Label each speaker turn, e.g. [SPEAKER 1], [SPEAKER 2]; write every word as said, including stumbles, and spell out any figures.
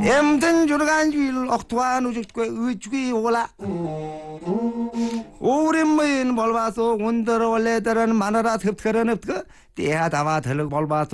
[SPEAKER 1] 엠든 주르간 주일 억투한 우죽과 의죽이 오라 오랜만에 볼바소 온더러 원래들은 마누라 습터는 없고 띠하다와 들럭 볼바소